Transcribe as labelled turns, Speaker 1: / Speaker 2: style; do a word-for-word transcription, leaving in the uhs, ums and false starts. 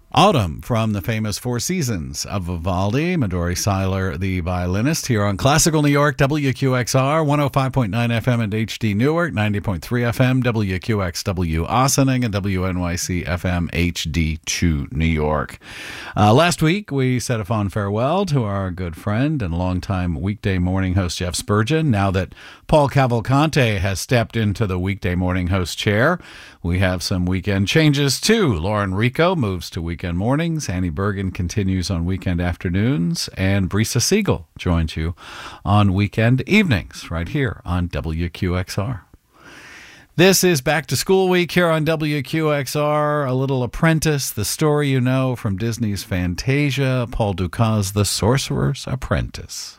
Speaker 1: Autumn from the famous Four Seasons of Vivaldi, Midori Seiler, the violinist, here on Classical New York, W Q X R, one oh five point nine F M and H D Newark, ninety point three F M, W Q X W Ossining, and W N Y C F M H D two New York. Uh, last week, we said a fond farewell to our good friend and longtime weekday morning host, Jeff Spurgeon. Now that Paul Cavalcante has stepped into the weekday morning host chair, we have some weekend changes, too. Lauren Rico moves to weekend mornings. Annie Bergen continues on weekend afternoons. And Brisa Siegel joins you on weekend evenings right here on W Q X R. This is Back to School Week here on W Q X R. A little Apprentice, the story you know from Disney's Fantasia, Paul Dukas' The Sorcerer's Apprentice.